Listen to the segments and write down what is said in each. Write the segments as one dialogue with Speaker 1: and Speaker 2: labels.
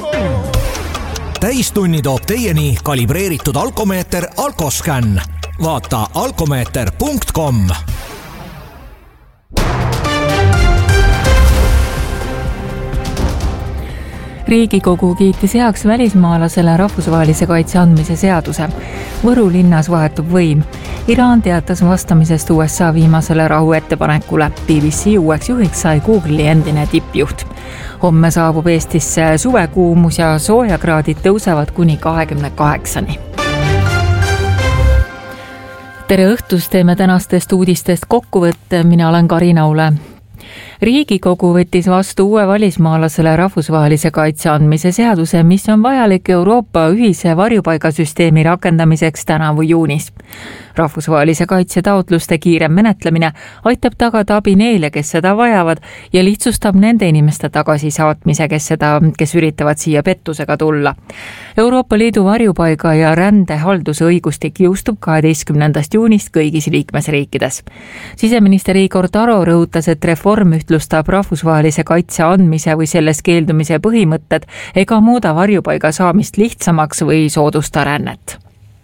Speaker 1: Täistunni toob teieni kalibreeritud alkomeeter Alkoscan. Vaata alkomeeter.com.
Speaker 2: Riigikogu kiitis heaks välismaalasele rahvusvahelise kaitse andmise seaduse. Võru linnas vahetub võim. Iraan teatas vastamisest USA viimasele rahuettepanekule. BBC uueks juhiks sai Google'i endine tippjuht. Homme saabub Eestisse suvekuumus ja soojakraadid tõusevad kuni 28-ni. Tere õhtust, teeme tänastest uudistest kokkuvõtte. Mina olen Karin Aule. Riigikogu võttis vastu uue välismaalasele rahvusvahelise kaitse andmise seaduse, mis on vajalik Euroopa ühise varjupaigasüsteemi rakendamiseks tänavu juunis. Rahvusvahelise kaitse taotluste kiirem menetlemine aitab tagada abi neile, kes seda vajavad ja lihtsustab nende inimeste tagasisaatmise, kes üritavad siia pettusega tulla. Euroopa Liidu varjupaiga ja rändehalduse õigustik jõustub 12. juunist kõigis liikmesriikides. Siseminister Igor Taro rõhutas, et reform ühtlustab rahvusvahelise kaitse andmise või sellest keeldumise põhimõtted ega muuda varjupaiga saamist lihtsamaks või soodusta rännet.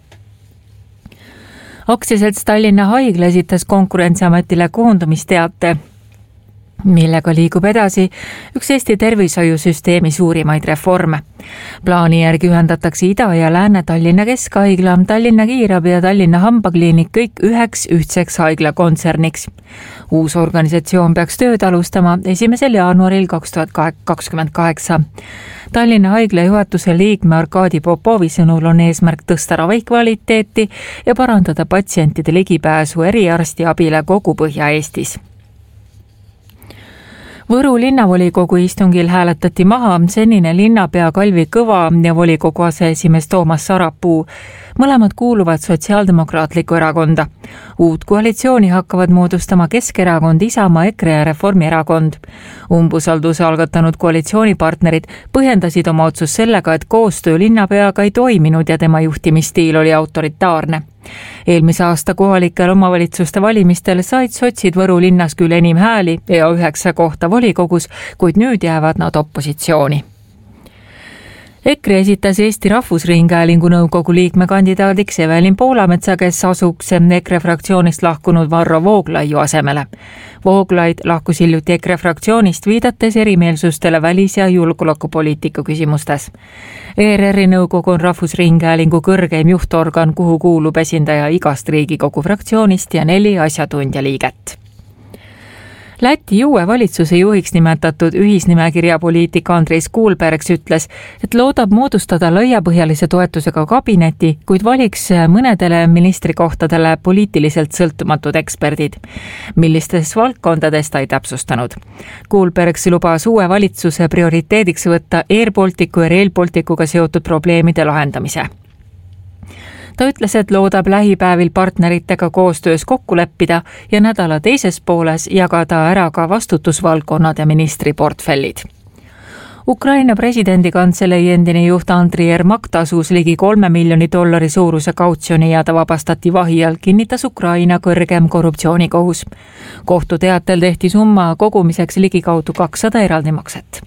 Speaker 2: Aktsiaselts Tallinna Haigla esitas Konkurentsiametile koondumisteate, millega liigub edasi üks Eesti tervishoiusüsteemi suurimaid reforme. Plaani järgi ühendatakse Ida- ja Lääne-Tallinna Keskhaigla, Tallinna Kiirabi ja Tallinna Hambakliinik kõik üheks ühtseks haiglakontserniks. Uus organisatsioon peaks tööd alustama 1. jaanuaril 2028. Tallinna Haigla juhatuse liikme Arkadi Popovi sõnul on eesmärk tõsta ravikvaliteeti ja parandada patsientide ligipääsu eriarstiabile kogu Põhja-Eestis. Võru linnavolikogu istungil hääletati maha senine linnapea Kalvi Kõva ja volikogu aseesimees Toomas Sarapuu. Mõlemad kuuluvad Sotsiaaldemokraatlikku erakonda. Uut koalitsiooni hakkavad moodustama Keskerakond, Isamaa, EKRE ja Reformierakond. Umbusalduse algatanud koalitsioonipartnerid põhjendasid oma otsus sellega, et koostöö linnapeaga ei toiminud ja tema juhtimisstiil oli autoritaarne. Eelmise aasta kohalikel omavalitsuste valimistel said sotsid Võru linnas küll enim hääli ja 9 kohta volikogus, kuid nüüd jäävad nad opositsiooni. EKRE esitas Eesti Rahvusringhäälingu nõukogu liikme kandidaadiks Evelin Poolametsa, kes asuks EKRE fraktsioonist lahkunud Varro Vooglaiu asemele. Vooglaid lahkus hiljuti EKRE fraktsioonist, viidates erimeelsustele välis- ja julgeolekupoliitika küsimustes. ERR-i nõukogu on Rahvusringhäälingu kõrgeim juhtorgan, kuhu kuulub esindaja igast Riigikogu fraktsioonist ja 4 asjatundja liiget. Läti uue valitsuse juhiks nimetatud ühisnimekirja poliitik Andris Kuulbergs ütles, et loodab moodustada laiapõhjalise toetusega kabineti, kuid valiks mõnedele ministrikohtadele poliitiliselt sõltumatud eksperdid. Millistes valdkondades ta ei täpsustanud. Kuulbergs lubas uue valitsuse prioriteediks võtta Air Balticu ja Rail Balticuga seotud probleemide lahendamise. Ta ütles, et loodab lähipäevil partneritega koostöös kokku leppida ja nädala teises pooles jagada ära ka vastutusvaldkonnad ja ministriportfellid. Ukraina presidendikantselei endine juht Andriy Yermak tasus ligi $3 miljoni suuruse kautsjoni ja ta vabastati vahi all, kinnitas Ukraina kõrgem korruptsioonikohus. Kohtuteatel tehti summa kogumiseks ligikaudu 200 eraldimakset.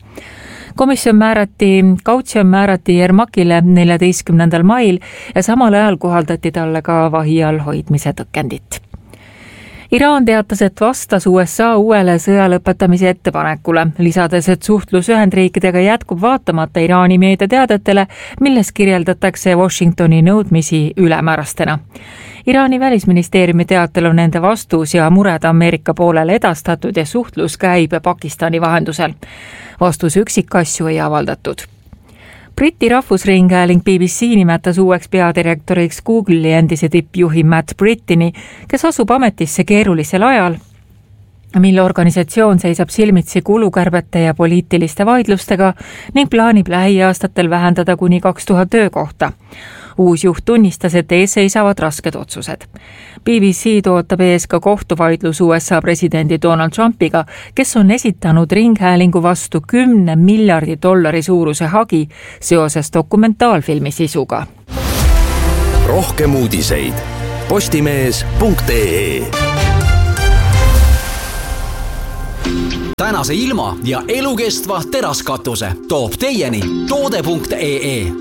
Speaker 2: Kautsjon määrati Yermakile 14. mail ja samal ajal kohaldati talle ka vahi all hoidmise tõkendit. Iraan teatas, et vastas USA uuele sõja lõpetamise ettepanekule, lisades, et suhtlus Ühendriikidega jätkub vaatamata Iraani meediateadetele, milles kirjeldatakse Washingtoni nõudmisi ülemäärastena. Iraani välisministeeriumi teatel on nende vastus ja mured Ameerika poolele edastatud ja suhtlus käib Pakistani vahendusel. Vastus üksikasju ei avaldatud. Briti Rahvusringhääling BBC nimetas uueks peadirektoriks Google'i endise tippjuhi Matt Brittini, kes asub ametisse keerulisel ajal, mille organisatsioon seisab silmitsi kulukärbete ja poliitiliste vaidlustega ning plaanib lähiaastatel vähendada kuni 2000 töökohta. Uus juht tunnistas, et ees seisavad rasked otsused. BBC ootab ees ka kohtuvaidlus USA presidendi Donald Trumpiga, kes on esitanud ringhäälingu vastu $10 miljardi suuruse hagi seoses dokumentaalfilmi sisuga.
Speaker 1: Rohkem uudiseid postimees.ee tänase ilma ja elukestva teraskatuse toob teieni toode.ee.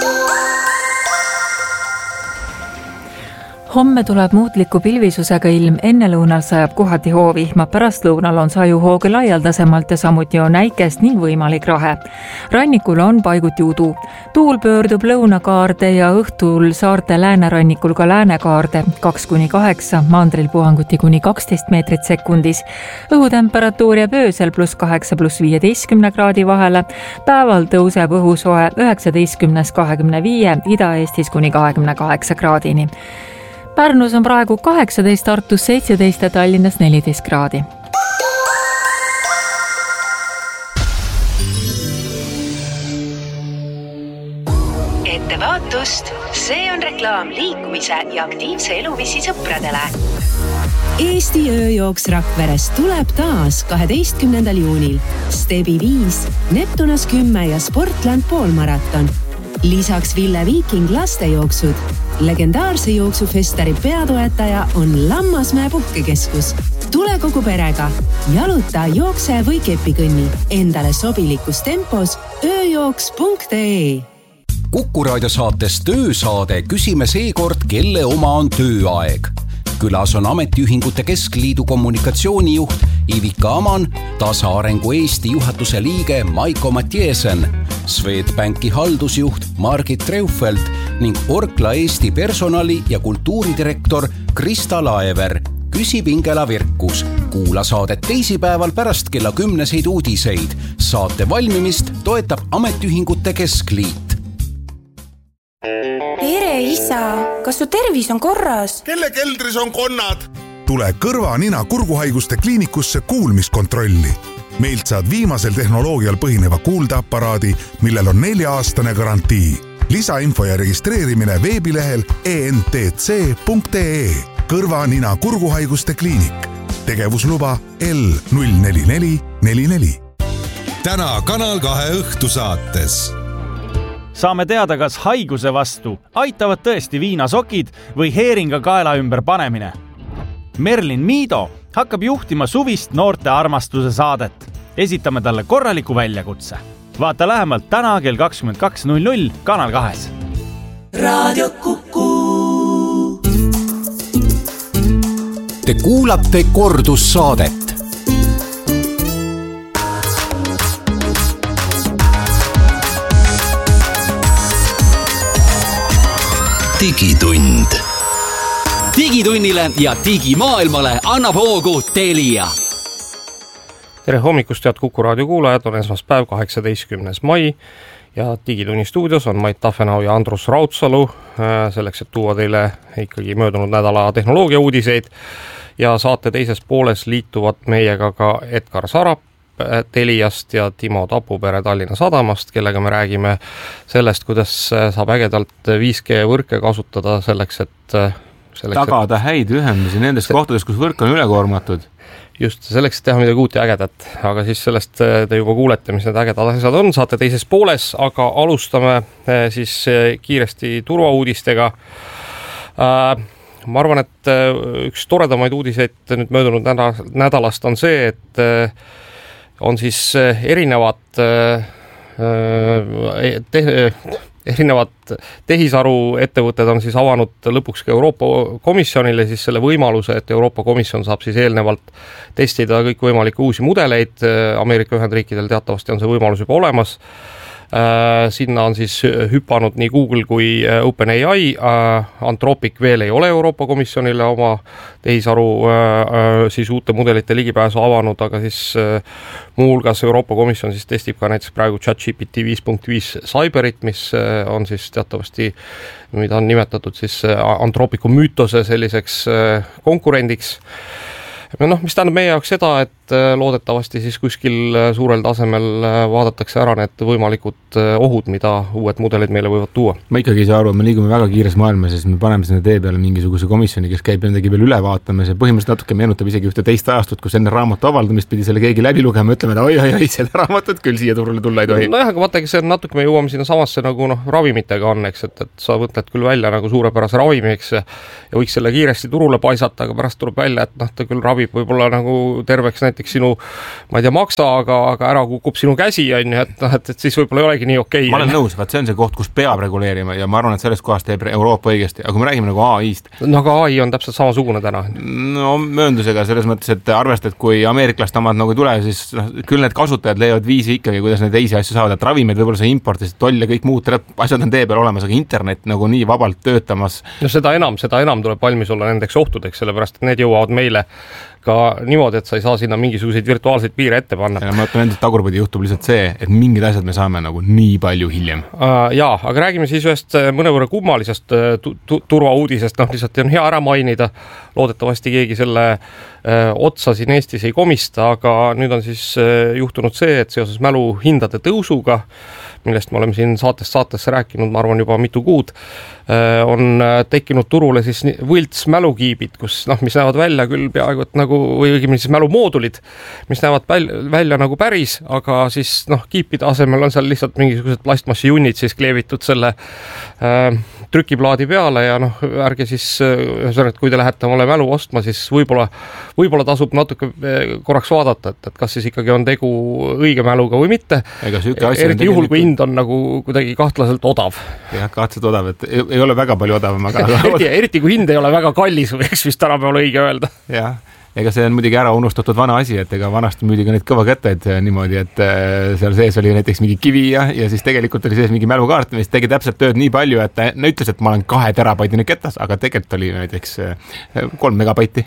Speaker 2: Homme tuleb muutliku pilvisusega ilm, enne lõunal sajab kohati hoovihma, pärast lõunal on sajuhooge laialdasemalt ja samuti on äikest ning võimalik rahe. Rannikul on paiguti udu. Tuul pöördub lõunakaarde ja õhtul saarte läänerannikul ka läänekaarde 2-8, mandril puhanguti kuni 12 meetrit sekundis. Õhutemperatuur jääb öösel +8 +15 kraadi vahele. Päeval tõuseb õhusoe 19-25, Ida-Eestis kuni 28 kraadini. Pärnus on praegu 18, Tartus 17 ja Tallinnas 14 kraadi.
Speaker 3: Ettevaatust, see on reklaam liikumise ja aktiivse eluviisi sõpradele. Eesti ööjooks Rakveres tuleb taas 12. juunil. Stebi 5, Neptunas 10 ja Sportland poolmaraton. Lisaks Ville Viiking lastejooksud. Legendaarse jooksufestari peatoetaja on Lammasmäe puhkekeskus. Tule kogu perega. Jaluta, jookse või kepikõnni. Endale sobilikus tempos ööjooks.ee.
Speaker 1: Kuku raadiosaates Töösaade küsime seekord, kelle oma on tööaeg. Külas on Ametiühingute Keskliidu kommunikatsioonijuht Ivika Aman, Tasaarengu Eesti juhatuse liige Maiko Mattiesen, Swedbanki haldusjuht Margit Treufeld ning Orkla Eesti personali- ja kultuuridirektor Krista Laever. Küsib Ingela Virkus. Kuula saadet teisipäeval pärast kella 10 uudiseid. Saate valmimist toetab Ametiühingute Keskliit.
Speaker 4: Tere isa, kas su tervis on korras?
Speaker 5: Kelle keldris on konnad? Tule kõrva, nina, kurguhaiguste kliinikusse kuulmiskontrolli. Meilt saad viimasel tehnoloogial põhineva kuuldeaparaadi, millel on 4-aastane garantii. Lisainfo ja registreerimine veebilehel entc.ee. Kõrva, nina, kurguhaiguste kliinik. Tegevusluba L04444.
Speaker 6: Täna Kanal 2 õhtusaates.
Speaker 7: Saame teada, kas haiguse vastu aitavad tõesti viinasokid või heeringa kaela ümber panemine. Merlin Miido hakkab juhtima suvist noorte armastuse saadet. Esitame talle korraliku väljakutse. Vaata lähemalt täna kell 22.00 Kanal 2.
Speaker 3: Raadio Kuku.
Speaker 1: Te kuulate kordussaadet. Digitund. Digitunnile ja digimaailmale annab hoogu Telia.
Speaker 8: Tere hommikust, head Kuku raadio kuulajad, on esmaspäev 18. mai ja Digitunni stuudios on Mait Tafenau ja Andrus Raudsalu selleks, et tuua teile ikkagi möödunud nädala tehnoloogia uudiseid ja saate teises pooles liituvad meiega ka Edgar Sarap Teliast ja Timo Tapupere Tallinna Sadamast, kellega me räägime sellest, kuidas saab ägedalt 5G võrke kasutada selleks, et
Speaker 9: tagada häid ühendusi nendes kohtades, kus võrk on ülekoormatud.
Speaker 8: Just selleks, et teha midagi uut ja ägedat, aga siis sellest te juba kuulete, mis need ägedad asjad on, saate teises pooles, aga alustame siis kiiresti turvauudistega. Ma arvan, et üks toredamaid uudiseid nüüd möödunud nädalast on see, et on siis erinevad tehisaru ettevõtted on siis avanud lõpuks ka Euroopa Komisjonile siis selle võimaluse, et Euroopa Komisjon saab siis eelnevalt testida kõik võimalikke uusi mudeleid. Ameerika Ühendriikidel teatavasti on see võimalus juba olemas. Sinna on siis hüpanud nii Google kui OpenAI. Anthropic veel ei ole Euroopa Komisjonile oma tehisaru siis uute mudelite ligipääsu avanud, aga siis muuhulgas Euroopa Komisjon siis testib ka näiteks praegu ChatGPT 5.5 Cyberit, mis on siis teatavasti, mida on nimetatud siis Anthropicu müütose selliseks konkurendiks. Mis tähendab meie jaoks seda, et loodetavasti siis kuskil suurel tasemel vaadatakse ära need võimalikud ohud, mida uued mudelid meile võivad tuua.
Speaker 9: Ma ikkagi ei saa aru, me liigume väga kiires maailmas, sest me paneme sinna tee peale mingisuguse komisjoni, kes käib midagi veel üle vaatama. See põhimõtteliselt natuke meenutab isegi ühte teist ajastut, kus enne raamatu avaldamist pidi selle keegi läbi lugema, ütleme, et oi, selle raamatut küll siia turule tulla ei tohi. Nojah, aga vaatagi, see on natuke, me jõuame sinna samasse nagu ravimitega on, eks, et sa võtled küll välja nagu suurepärase ravimi, eks, ja võiks selle kiiresti turule paisata, aga pärast tuleb välja, et ta küll ravib võib-olla nagu terveks näiteks
Speaker 8: näiteks sinu, ma ei tea, maksa, aga ära kukub sinu käsi, on ju, et siis võib-olla ei olegi nii okei.
Speaker 9: Ma olen nõus, vaat see on see koht, kus peab reguleerima ja ma arvan, et selles kohas teeb Euroopa õigesti, aga kui me räägime nagu AI-st.
Speaker 8: No aga AI on täpselt samasugune täna.
Speaker 9: No mööndusega selles mõttes, et arvestad, kui ameeriklast omad nagu tule, siis küll need kasutajad leiavad viisi ikkagi, kuidas need teisi asju saavad, et ravimeid võib-olla see importis, toll ja kõik muud asjad on tee peal olemas, aga internet nagu nii vabalt töötamas.
Speaker 8: No seda enam tuleb valmis olla nendeks ohtudeks, sellepärast et need jõuavad meile ka niimoodi, et sa ei saa sinna mingisuguseid virtuaalseid piire ette panna.
Speaker 9: Ja ma ütlen, et tagurpidi juhtub lihtsalt see, et mingid asjad me saame nagu nii palju hiljem.
Speaker 8: Jaa, aga räägime siis ühest mõnevõrra kummalisest turvauudisest, lihtsalt on hea ära mainida. Loodetavasti keegi selle otsa siin Eestis ei komista, aga nüüd on siis juhtunud see, et seoses mäluhindade tõusuga, millest me oleme siin saatesse rääkinud, ma arvan juba mitu kuud, on tekkinud turule siis võlts mälukiibid, mis näevad välja küll peaaegu, et nagu, või õigemini siis mälumoodulid, mis näevad välja nagu päris, aga siis kiipide asemel on seal lihtsalt mingisugused plastmassijunnid siis kleevitud selle trükiplaadi peale ja ärge siis, kui te lähete omale mälu ostma, siis võib-olla tasub natuke korraks vaadata, et kas siis ikkagi on tegu õige mäluga või mitte. Eriti juhul, kui hind on nagu kuidagi kahtlaselt odav.
Speaker 9: Jah, kahtlaselt odav, et ei ole väga palju odavam, aga
Speaker 8: eriti kui hind ei ole väga kallis, võiks vist tänapäeval õige öelda.
Speaker 9: Jah, ega see on muidugi ära unustatud vana asi, et ega vanasti müüdi ka neid kõvakätteid niimoodi, et seal sees oli näiteks mingi kivi ja siis tegelikult oli sees mingi mälukaart, mis tegi täpselt tööd nii palju, et ta ütles, et ma olen 2 terabaitine ketas, aga tegelikult oli näiteks 3 megabaiti.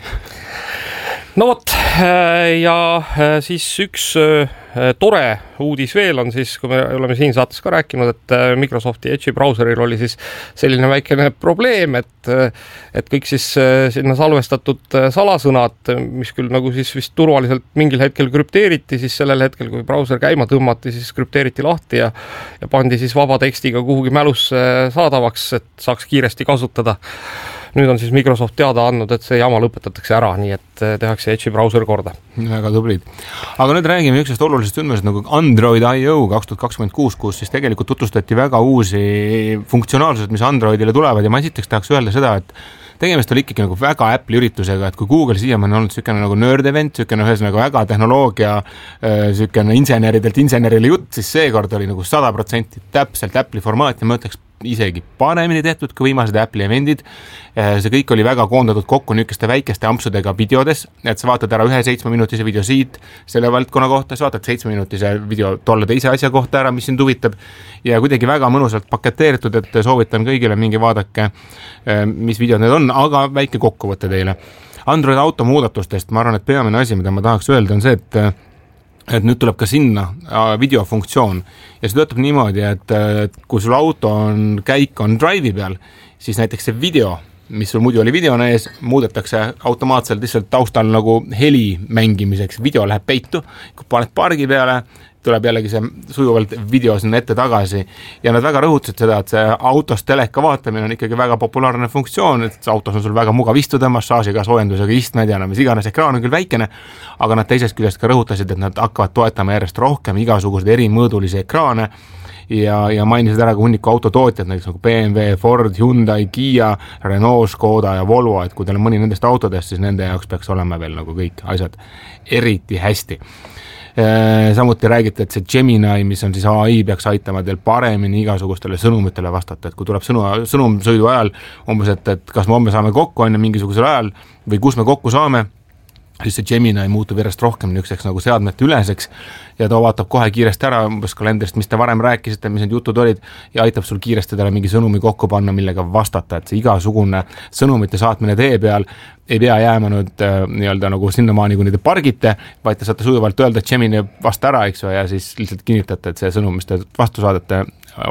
Speaker 8: No vot, ja siis üks tore uudis veel on siis, kui me oleme siin saates ka rääkinud, et Microsofti Edge'i brauseril oli siis selline väikene probleem, et kõik siis sinna salvestatud salasõnad, mis küll nagu siis vist turvaliselt mingil hetkel krüpteeriti, siis sellel hetkel, kui brauser käima tõmmati, siis krüpteeriti lahti ja pandi siis vaba tekstiga kuhugi mälusse saadavaks, et saaks kiiresti kasutada. Nüüd on siis Microsoft teada andnud, et see jama lõpetatakse ära, nii et tehakse Edge'i brauser korda.
Speaker 9: Väga tublid. Aga nüüd räägime üksest olulisest ündmusest nagu Android.io 2026, kus siis tegelikult tutvustati väga uusi funktsionaalsused, mis Androidile tulevad ja ma esiteks tahaks öelda seda, et tegemist oli ikkagi nagu väga Apple'i üritusega, et kui Google siiamaani on olnud sükene nagu nerd event, sükene ühesõnaga väga tehnoloogia, sükene inseneridelt insenerile jutt, siis seekord oli nagu 100% täpselt Apple'i formaat ja ma ütleks isegi paremini tehtud kui viimased Apple'i eventid. See kõik oli väga koondatud kokku niisuguste väikeste ampsudega videodes, et sa vaatad ära 7-minutise video siit selle valdkonna kohta, sa vaatad 7-minutise video tolle teise asja kohta ära, mis sind huvitab ja kuidagi väga mõnusalt paketeeritud, et soovitan kõigile mingi vaadake, mis videod need on, aga väike kokkuvõte teile. Android auto muudatustest, ma arvan, et peamine asi, mida ma tahaks öelda, on see, et nüüd tuleb ka sinna videofunktsioon ja see töötab niimoodi, et kui sul auto on käik on drive'i peal, siis näiteks see video, mis sul muidu oli videona ees, muudetakse automaatselt lihtsalt taustal nagu heli mängimiseks, video läheb peitu, kui paned pargi peale, tuleb jällegi see sujuvalt video sinna ette tagasi ja nad väga rõhutasid seda, et see autost teleka vaatamine on ikkagi väga populaarne funktsioon, et autos on sul väga mugav istuda, massaažiga, soojendusega istmed ja mis iganes, ekraan on küll väikene, aga nad teisest küljest ka rõhutasid, et nad hakkavad toetama järjest rohkem igasuguseid erimõõdulisi ekraane ja mainisid ära ka hunniku autotootjad, näiteks nagu BMW, Ford, Hyundai, Kia, Renault, Škoda ja Volvo, et kui teil on mõni nendest autodest, siis nende jaoks peaks olema veel nagu kõik asjad eriti hästi. Samuti räägiti, et see Gemini, mis on siis AI, peaks aitama teil paremini igasugustele sõnumitele vastata, et kui tuleb sõnum sõidu ajal umbes, et kas me homme saame kokku enne mingisugusel ajal või kus me kokku saame, siis see Gemini muutub järjest rohkem niisuguseks nagu seadmete üleseks ja ta vaatab kohe kiiresti ära umbes kalendrist, mis te varem rääkisite, mis need jutud olid ja aitab sul kiiresti talle mingi sõnumi kokku panna, millega vastata, et see igasugune sõnumite saatmine tee peal ei pea jääma nüüd nii-öelda nagu sinnamaani, kui neid pargite, vaid te saate sujuvalt öelda, et Gemini vasta ära, eks ja siis lihtsalt kinnitate, et see sõnum, mis te vastu saadate,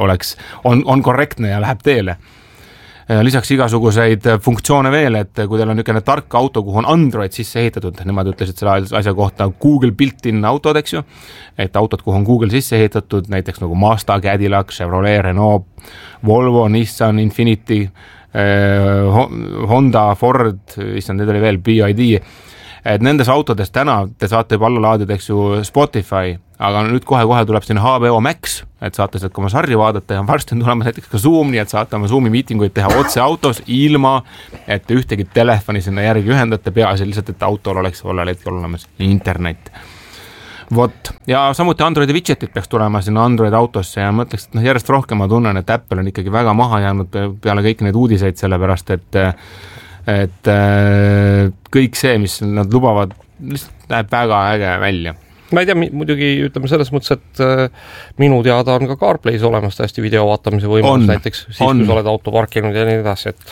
Speaker 9: on korrektne ja läheb teele. Lisaks igasuguseid funktsioone veel, et kui teil on niisugune tark auto, kuhu on Android sisse ehitatud, nemad ütlesid selle asja kohta Google built-in autod, eks ju, et autod, kuhu on Google sisse ehitatud, näiteks nagu Mazda, Cadillac, Chevrolet, Renault, Volvo, Nissan, Infiniti, Honda, Ford, need oli veel BYD, et nendes autodes täna te saate juba alla laadida, eks ju, Spotify aga nüüd kohe-kohe tuleb sinna HBO Max, et saate sealt oma sarja vaadata ja varsti on tulemas näiteks ka Zoom, nii et saate oma Zoomi miitinguid teha otse autos, ilma et ühtegi telefoni sinna järgi ühendate, peaasjaliselt, et autol oleks ollel hetkel olemas internet. Vot, ja samuti Androidi widgetid peaks tulema sinna Android autosse ja mõtleks, et järjest rohkem ma tunnen, et Apple on ikkagi väga maha jäänud peale kõik need uudiseid, sellepärast et kõik see, mis nad lubavad, lihtsalt näeb väga äge välja.
Speaker 8: Ma ei tea, muidugi ütleme selles mõttes, et minu teada on ka CarPlay's olemas täiesti video vaatamise võimalus näiteks, siis kui sa oled auto parkinud ja nii edasi. Et...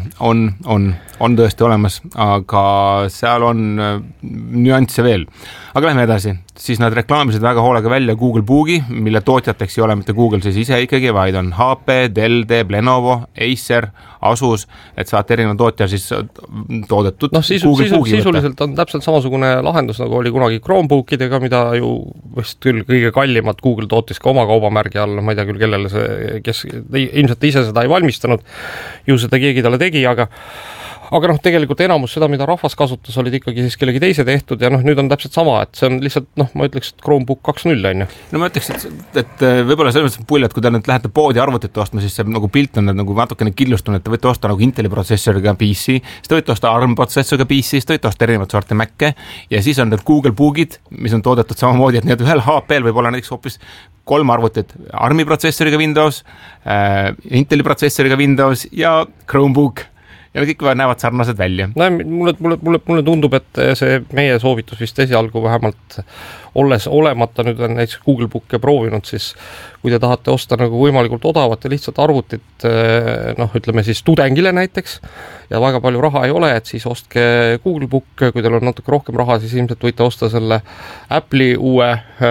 Speaker 8: On tõesti olemas, aga seal on nüansse veel. Aga lähme edasi, siis nad reklaamisid väga hoolega välja Google Boogi, mille tootjateks ei ole mitte Google siis ise ikkagi, vaid on HP, Dell, Lenovo, Acer, Asus, et saate erinevad tootja siis toodetud Google Boogi sisuliselt on täpselt samasugune lahendus, nagu oli kunagi Chromebookidega, mida ju vist küll kõige kallimad Google tootis ka oma kaubamärgi all, ma ei tea küll, kellele see, kes ilmselt ise seda ei valmistanud, ju seda keegi talle tegi, aga tegelikult enamus seda, mida rahvas kasutas, olid ikkagi siis kellegi teise tehtud ja nüüd on täpselt sama, et see on lihtsalt, ma ütleks, et Chromebook 2.0 on ju.
Speaker 9: No ma ütleks, et võib-olla selles mõttes pulli, et kui te nüüd lähete poodi arvutit ostma, siis see nagu pilt on nagu natukene killustunud, et te võite osta nagu Inteli protsessoriga PC, siis te võite osta ARM protsessoriga PC, siis te võite osta erinevat sorti Mac'e ja siis on need Google Boogid, mis on toodetud samamoodi, et need ühel HP-l võib olla näiteks hoopis 3 arvutit, ARMi protsessoriga Windows, Inteli protsessoriga Windows ja Chromebook. Ja kõik näevad sarnased välja.
Speaker 8: No, mulle tundub, et see meie soovitus vist esialgu vähemalt olles olemata nüüd on näiteks Google Booke proovinud, siis kui te tahate osta nagu võimalikult odavat ja lihtsalt arvutit, ütleme siis tudengile näiteks ja väga palju raha ei ole, et siis ostke Google Book, kui teil on natuke rohkem raha, siis ilmselt võite osta selle Apple'i uue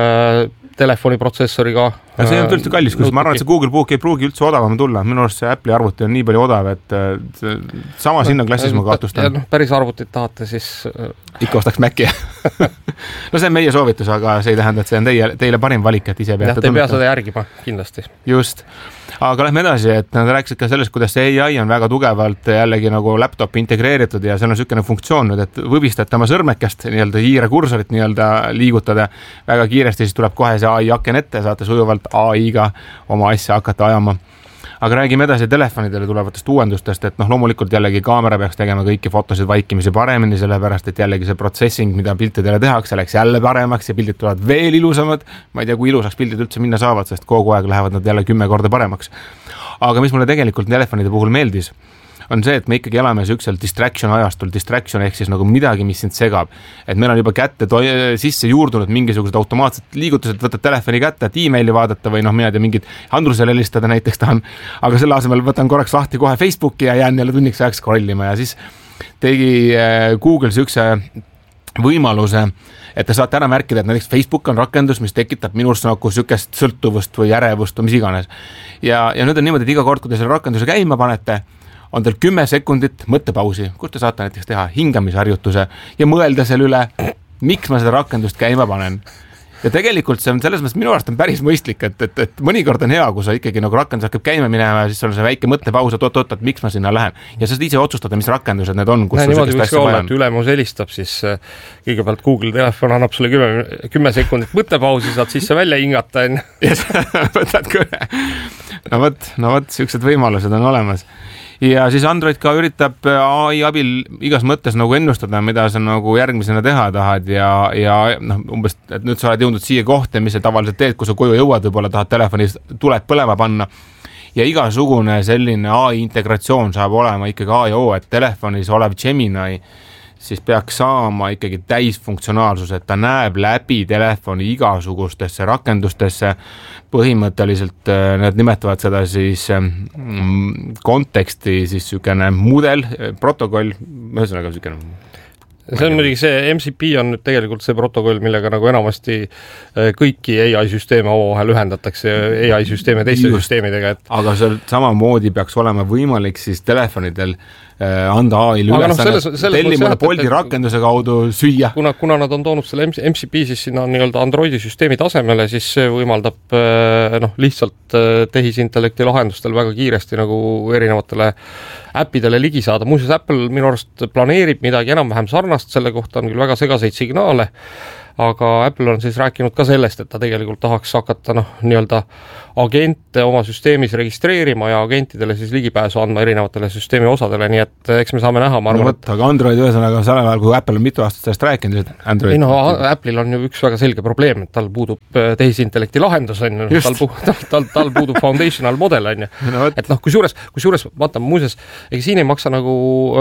Speaker 8: telefoniprotsessoriga.
Speaker 9: Ja see on tõesti kallis, kus ma arvan, et see Google Book ei pruugi üldse odavam tulla. Minu arust see Apple'i arvuti on nii palju odav, et sama sinna klassis ma katustan.
Speaker 8: Päris arvutit tahate, siis...
Speaker 9: Ikka ostaks Maci. No see on meie soovitus, aga see ei tähenda, et see on teile parim valik, et ise peate
Speaker 8: tunnetama. Te pea seda järgima, kindlasti.
Speaker 9: Just. Aga lähme edasi, et nad rääkisid ka sellest, kuidas see AI on väga tugevalt jällegi nagu laptopi integreeritud ja seal on niisugune funktsioon nüüd, et võbistate oma sõrmekest nii-öelda hiire kursorit nii-öelda liigutada väga kiiresti, siis tuleb kohe see AI aken ette, saate sujuvalt AI-ga oma asja hakata ajama. Aga räägime edasi telefonidele tulevatest uuendustest, et loomulikult jällegi kaamera peaks tegema kõiki fotosid vaikimisi paremini, sellepärast et jällegi see processing, mida piltidele tehakse, läks jälle paremaks ja pildid tulevad veel ilusamad. Ma ei tea, kui ilusaks pildid üldse minna saavad, sest kogu aeg lähevad nad jälle 10 korda paremaks. Aga mis mulle tegelikult telefonide puhul meeldis, on see, et me ikkagi elame süüksel distraction ajastul, distraction ehk siis nagu midagi, mis sind segab. Et meil on juba kätte sisse juurdunud mingisugused automaatsed liigutused, võtad telefoni kätte, et e-maili vaadata või mina ei tea, mingid Andrusele helistada näiteks tahan, aga selle asemel võtan korraks lahti kohe Facebooki ja jään jälle tunniks ajaks scrollima ja siis tegi Google süükse võimaluse, et te saate ära märkida, et näiteks Facebook on rakendus, mis tekitab minust nagu sükest sõltuvust või järevust või mis iganes. Ja nüüd on niimoodi, et iga kord, kui te selle rakenduse käima panete, on teil 10 sekundit mõttepausi, kus te saate näiteks teha hingamisharjutuse ja mõelda selle üle, miks ma seda rakendust käima panen. Ja tegelikult see on selles mõttes minu arust on päris mõistlik, et mõnikord on hea, kui sa ikkagi nagu rakendus hakkab käima minema ja siis on see väike mõttepaus, et miks ma sinna lähen. Ja sa ise otsustada, mis rakendused need on, kus sul
Speaker 8: sellist asja vaja on. Ülemus helistab, siis kõigepealt Google telefon annab sulle 10 sekundit mõttepausi, saad sisse välja hingata.
Speaker 9: Võtad kõne. No võt, siuksed võimalused on olemas. Ja siis Android ka üritab AI abil igas mõttes nagu ennustada, mida sa nagu järgmisena teha tahad ja umbes, et nüüd sa oled jõudnud siia kohta, mis sa tavaliselt teed, kui sa koju jõuad, võib-olla tahad telefonis tuleb põlema panna. Ja igasugune selline AI integratsioon saab olema ikkagi A ja O, et telefonis olev Gemini siis peaks saama ikkagi täisfunktsionaalsus, et ta näeb läbi telefoni igasugustesse rakendustesse. Põhimõtteliselt need nimetavad seda siis konteksti, siis sükene mudel, protokoll, ühesõnaga sükene.
Speaker 8: See on muidugi see MCP on nüüd tegelikult see protokoll, millega nagu enamasti kõiki AI-süsteeme omavahel ühendatakse AI-süsteeme teiste süsteemidega.
Speaker 9: Aga seal samamoodi peaks olema võimalik siis telefonidel anda AI-l ülesannet tellimule Bolti rakenduse kaudu süüa.
Speaker 8: Kuna nad on toonud selle MCP siis sinna nii-öelda Androidi süsteemi tasemele, siis see võimaldab lihtsalt tehisintellekti lahendustel väga kiiresti nagu erinevatele äppidele ligi saada. Muuseas, Apple minu arust planeerib midagi enam-vähem sarnast, selle kohta on küll väga segaseid signaale, aga Apple on siis rääkinud ka sellest, et ta tegelikult tahaks hakata nii-öelda agente oma süsteemis registreerima ja agentidele siis ligipääsu andma erinevatele süsteemi osadele, nii et eks me saame näha, ma arvan,
Speaker 9: aga Android ühesõnaga sellel ajal, kui Apple on mitu aastat sellest rääkinud, Android...
Speaker 8: Apple'il on ju üks väga selge probleem, et tal puudub tehisintellekti lahendus, tal puudub foundational model, et kusjuures vaata, muuseas, ega siin ei maksa nagu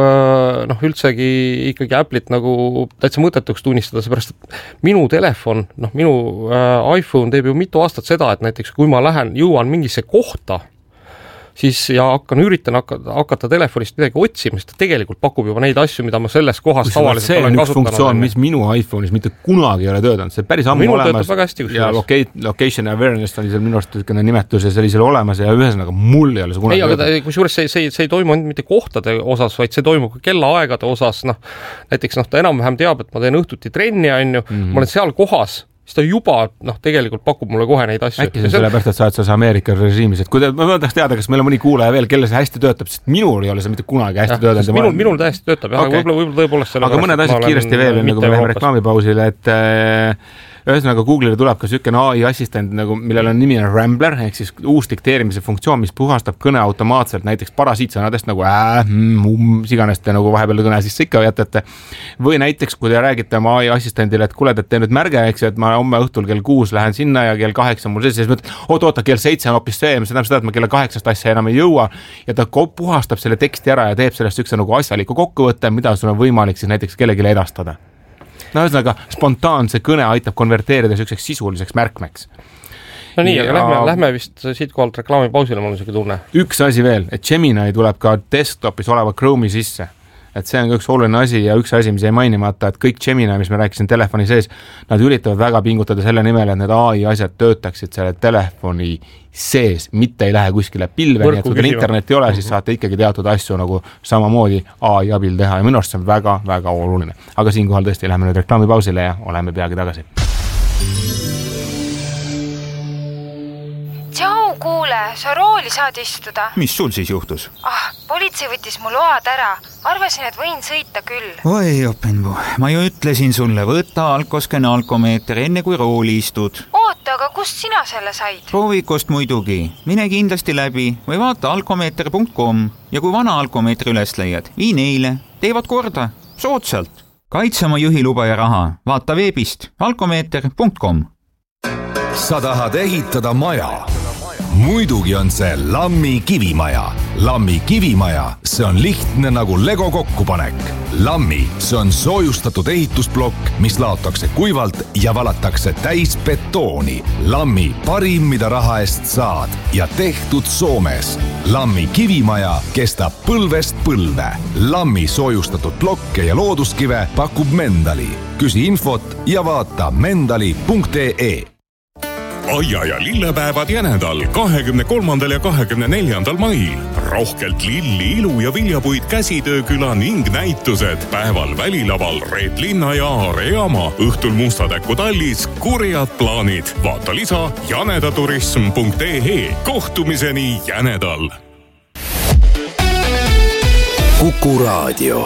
Speaker 8: üldsegi ikkagi Apple'it nagu täitsa mõttetuks tunnistada, seepärast, et minu telefon, minu iPhone teeb ju mitu aastat seda, et näiteks kui ma jõuan mingisse kohta, siis ja üritan hakata telefonist midagi otsima, sest ta tegelikult pakub juba neid asju, mida ma selles kohas tavaliselt olen kasutanud. See on üks funktsioon, mis minu iPhone'is mitte kunagi ei ole töötanud, see päris ammu olemas ja location awareness on seal minu arust nimetus ja see oli seal olemas ja ühesõnaga mul ei ole see kunagi töötanud. Kusjuures see ei toimu mitte kohtade osas, vaid see toimub ka kellaaegade osas, näiteks ta enam-vähem teab, et ma teen õhtuti trenni, ma olen seal kohas, siis ta juba tegelikult pakub mulle kohe neid asju.
Speaker 9: Äkki see sellepärast, et sa oled selles Ameerika režiimis, et ma tahaks teada, kas meil on mõni kuulaja veel, kelle see hästi töötab, sest minul ei ole see mitte kunagi hästi töötanud. Minul täiesti töötab, aga võib-olla tõepoolest selle
Speaker 8: aga
Speaker 9: mõned asjad kiiresti veel, nagu me läheme reklaamipausile, et ühesõnaga Google'ile tuleb ka sükene AI assistent, millel on nimi Rambler, ehk siis uus dikteerimise funktsioon, mis puhastab kõne automaatselt näiteks parasiitsõnadest nagu siganes te nagu vahepeal kõne sisse ikka jätate. Või näiteks, kui te räägite oma AI assistendile, et kuule, et tee nüüd märge, eks, et ma homme õhtul kell 6 lähen sinna ja kell 8 mul siis mõtled, oota, kell 7 on hoopis see, see tähendab seda, et ma kella 8 asja enam ei jõua ja ta puhastab selle teksti ära ja teeb sellest üks nagu asjaliku kokkuvõtte, mida sul on võimalik siis näiteks kellelegi edastada. Ühesõnaga, spontaanse kõne aitab konverteerida selliseks sisuliseks märkmeks.
Speaker 8: No nii, aga lähme vist siit kohalt reklaamipausile, mul on selline tunne.
Speaker 9: Üks asi veel, et Gemini tuleb ka desktopis oleva Chrome'i sisse. Et see on ka üks oluline asi ja üks asi, mis ei mainimata, et kõik Gemini, mis me rääkisin telefoni sees, nad üritavad väga pingutada selle nimel, et need AI asjad töötaksid selle telefoni sees, mitte ei lähe kuskile pilve, nii et kui teil internet ei ole, siis saate ikkagi teatud asju nagu samamoodi AI abil teha ja minu arust see on väga oluline. Aga siinkohal tõesti lähme nüüd reklaamipausile ja oleme peagi tagasi.
Speaker 4: Tšau, kuule, sa rooli saad istuda.
Speaker 10: Mis sul siis juhtus?
Speaker 4: Politsei võttis mu load ära. Arvasin, et võin sõita küll.
Speaker 10: Oi, Openvu, ma ju ütlesin sulle, võta alkoskene alkomeeter enne kui rooli istud.
Speaker 4: Oota, aga kust sina selle said?
Speaker 10: Proovikust muidugi. Mine kindlasti läbi või vaata alkomeeter.com ja kui vana alkomeetri üles leiad, vii neile. Teevad korda. Soodsalt. Kaitse oma juhiluba ja raha. Vaata veebist alkomeeter.com.
Speaker 6: Sa tahad ehitada maja? Muidugi on see Lammi kivimaja. Lammi kivimaja, see on lihtne nagu Lego kokkupanek. Lammi, see on soojustatud ehitusblokk, mis laotakse kuivalt ja valatakse täis betooni. Lammi parim, mida raha eest saad ja tehtud Soomes. Lammi kivimaja kestab põlvest põlve. Lammi soojustatud blokke ja looduskive pakub Mendali. Küsi infot ja vaata mendali.ee.
Speaker 11: Aia ja lillepäevad Jänedal 23. ja 24. mail. Rohkelt lilli, ilu ja viljapuid käsitööküla ning näitused. Päeval välilaval Reet Linna ja Aare Jaama. Õhtul Mustatäku tallis kurjad plaanid. Vaata lisa janedaturism.ee. Kohtumiseni Jänedal.
Speaker 6: Kuku Raadio.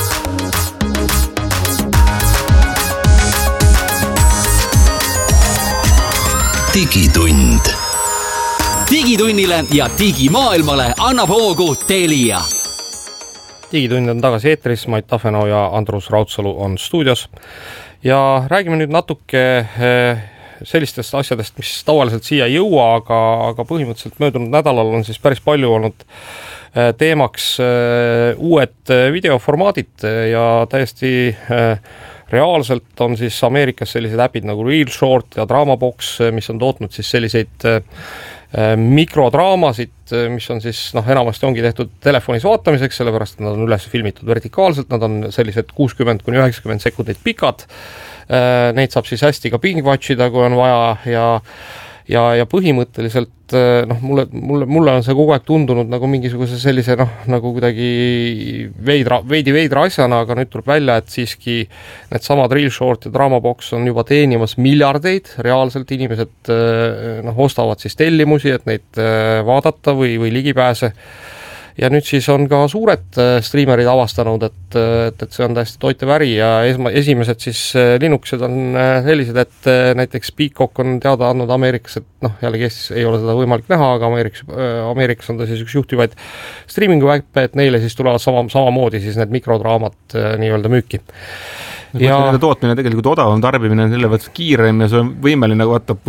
Speaker 6: Digitund.
Speaker 12: Digitunnile ja digimaailmale annab hoogu Telia.
Speaker 8: Digitund on tagasi eetris, Mait Tafenau ja Andrus Raudsalu on stuudios. Ja räägime nüüd natuke sellistest asjadest, mis tavaliselt siia ei jõua, aga põhimõtteliselt möödunud nädalal on siis päris palju olnud teemaks uued videoformaadid ja täiesti reaalselt on siis Ameerikas sellised äpid nagu Real Short ja Dramabox, mis on tootnud siis selliseid mikrodraamasid, mis on siis enamasti ongi tehtud telefonis vaatamiseks, sellepärast nad on üles filmitud vertikaalselt, nad on sellised 60–90 sekundit pikad. Neid saab siis hästi ka binge-watchida, kui on vaja ja põhimõtteliselt mulle on see kogu aeg tundunud nagu mingisuguse sellise nagu kuidagi veidi veidra asjana, aga nüüd tuleb välja, et siiski need samad Real Short ja Dramabox on juba teenimas miljardeid, reaalselt inimesed ostavad siis tellimusi, et neid vaadata või ligipääse. ja nüüd siis on ka suured striimerid avastanud, et see on täiesti toitev äri ja esimesed siis Linuxid on sellised, et näiteks Peacock on teada andnud Ameerikas, et jällegi Eestis ei ole seda võimalik näha, aga Ameerikas on ta siis üks juhtivaid streamingu äppe, et neile siis tulevad samamoodi siis need mikrodraamad nii-öelda müüki.
Speaker 9: Ja tootmine tegelikult odavam, tarbimine on selle võttes kiirem ja see on võimeline